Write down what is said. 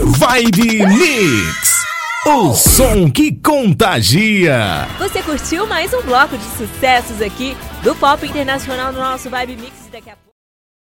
Vibe Mix, o som que contagia. Você curtiu mais um bloco de sucessos aqui do Pop Internacional no nosso Vibe Mix daqui a pouco.